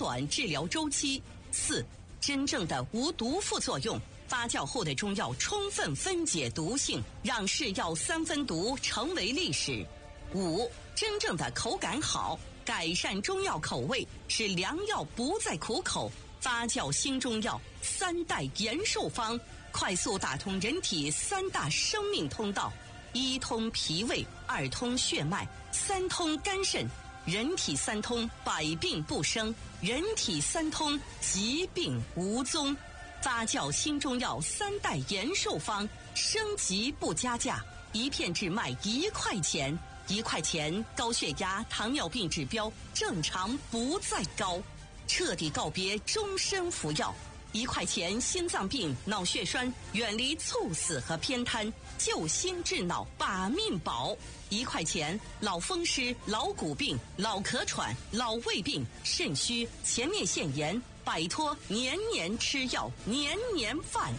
短治疗周期。4、真正的无毒副作用。发酵后的中药充分分解毒性，让是药3分毒成为历史。5、真正的口感好，改善中药口味，使良药不再苦口。发酵新中药3代延寿方，快速打通人体3大生命通道：1通脾胃，2通血脉，3通肝肾。人体3通，百病不生；人体3通，疾病无踪。发酵新中药3代延寿方，升级不加价，1片只卖1块钱，1块钱高血压、糖尿病指标正常不再高，彻底告别终身服药。1块钱心脏病、脑血栓远离猝死和偏瘫，救心治脑把命保。1块钱老风湿、老骨病、老咳喘、老胃病、肾虚、前列腺炎，摆脱年年吃药、年年犯。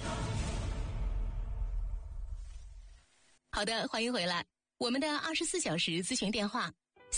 好的，欢迎回来。我们的24小时咨询电话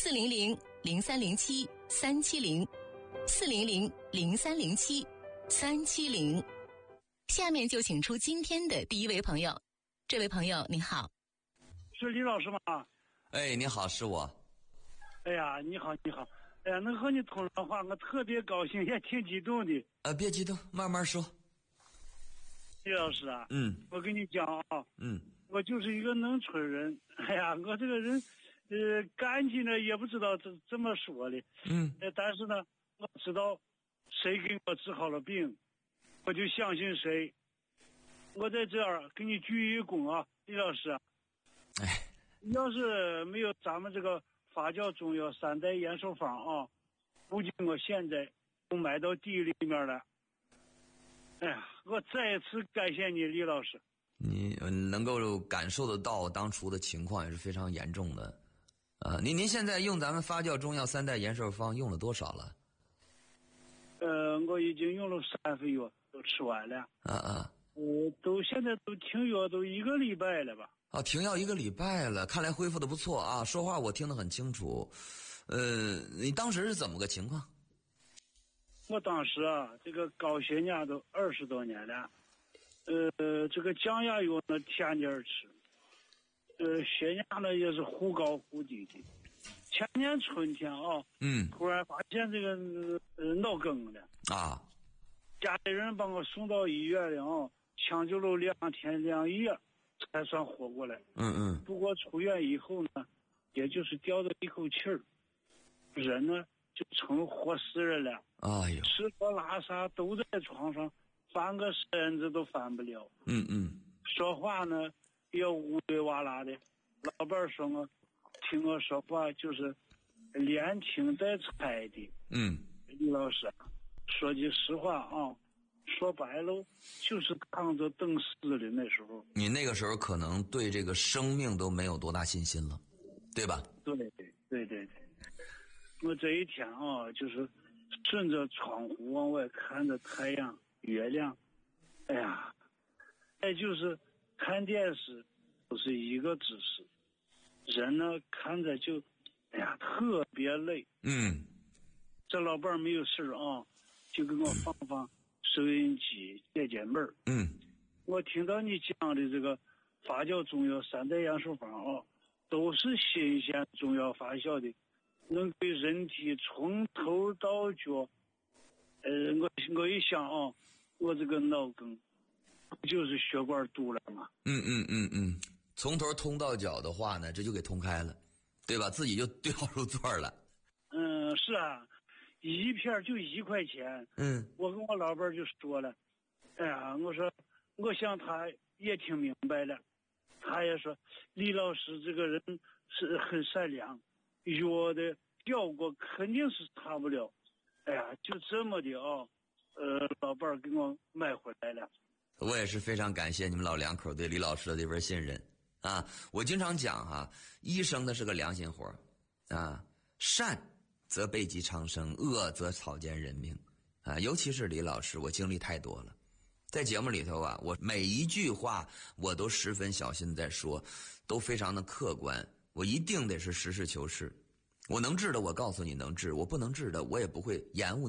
400-0307-370，400-0307-370。下面就请出今天的第一位朋友。这位朋友你好。 是李老师吗？ 哎，你好，是我。 哎呀，你好，你好。哎呀，能和你通上话，我特别高兴，也挺激动的。 别激动，慢慢说。 李老师啊，我跟你讲啊，我就是一个农村人。哎呀，我这个人，干净的也不知道怎么说的。但是呢，我知道谁给我治好了病，我就相信谁。我在这儿给你鞠一躬啊，李老师。要是没有咱们这个发酵中药3代延寿方啊，估计我现在都埋到地里面了。哎呀，我再次感谢你，李老师。 你能够感受得到当初的情况也是非常严重的。您现在用咱们发酵中药3代延寿方用了多少了？ 我已经用了3份药，都吃完了。都现在都停药都1个礼拜了吧？ 停药1个礼拜了，看来恢复的不错啊！说话我听得很清楚。你当时是怎么个情况？ 我当时啊，这个高血压都20多年了，这个降压药呢天天吃，血压呢也是忽高忽低的。前年春天啊，突然发现这个脑梗了啊，家里人把我送到医院了啊，抢救了2天2夜。才算活过来。不过出院以后呢，也就是吊着一口气儿，人呢就成活死人了。哎呦，吃喝拉撒都在床上，翻个身子都翻不了。说话呢也乌里哇啦的。老伴说我听我说话就是连听带猜的。李老师，说句实话啊。说白了，就是扛着等死的那时候。 你那个时候可能对这个生命都没有多大信心了，对吧？ 对。我这一天啊，就是顺着窗户往外看着太阳、月亮，哎呀，再就是看电视，都是一个姿势。人呢，看着就，哎呀，特别累。这老伴儿没有事啊，就给我放收音机解闷儿。我听到你讲的这个发酵中药3代延寿方啊，都是新鲜中药发酵的，能对人体从头到脚。我一想啊，我这个脑梗不就是血管堵了吗？ 从头通到脚的话呢，这就给通开了，对吧？自己就对号入座了。 是啊。1片就1块钱。我跟我老伴就说了，哎呀，我说我想他也听明白了，他也说李老师这个人是很善良，药的效果肯定是差不了。哎呀，就这么的啊，老伴给我买回来了。 我也是非常感谢你们老两口对李老师的这份信任啊！我经常讲哈，医生那是个良心活啊，善则备极长生，恶则草菅人命啊！尤其是李老师，我经历太多了，在节目里头啊，我每一句话我都十分小心在说，都非常的客观，我一定得是实事求是。我能治的我告诉你能治，我不能治的我也不会延误